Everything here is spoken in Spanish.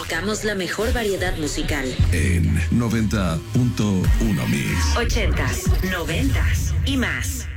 tocamos la mejor variedad musical. En 90.1 Mix. 80s, 90s y más.